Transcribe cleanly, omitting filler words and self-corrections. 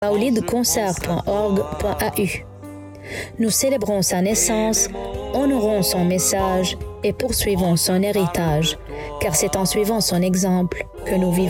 maulidconcert.org.au. Nous célébrons sa naissance, honorons son message et poursuivons son héritage, car c'est en suivant son exemple que nous vivons